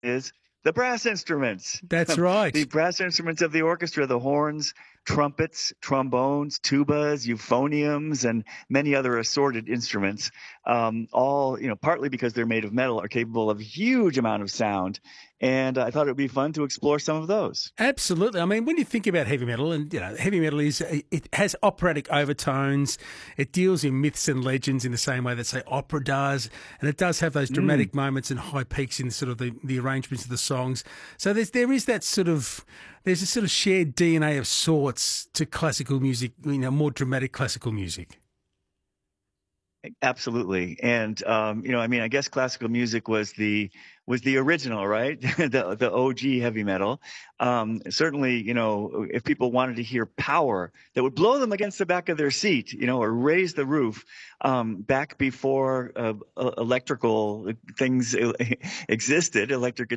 is the brass instruments. That's The right. brass instruments of the orchestra, the horns, trumpets, trombones, tubas, euphoniums, and many other assorted instruments, all, partly because they're made of metal, are capable of a huge amount of sound. And I thought it would be fun to explore some of those. Absolutely. I mean, when you think about heavy metal, and heavy metal it has operatic overtones. It deals in myths and legends in the same way that say opera does, and it does have those Mm. dramatic moments and high peaks in sort of the arrangements of the songs. So there is that sort of there's a sort of shared DNA of sorts to classical music, more dramatic classical music. Absolutely. And I mean, I guess classical music was the original, right? The OG heavy metal. Certainly, if people wanted to hear power that would blow them against the back of their seat, or raise the roof, back before electrical things existed, electric